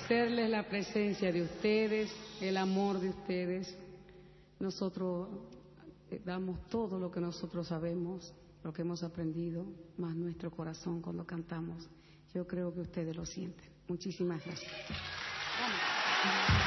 agradecerles la presencia de ustedes, el amor de ustedes. Nosotros damos todo lo que nosotros sabemos, lo que hemos aprendido, más nuestro corazón cuando cantamos. Yo creo que ustedes lo sienten. Muchísimas gracias. Vamos.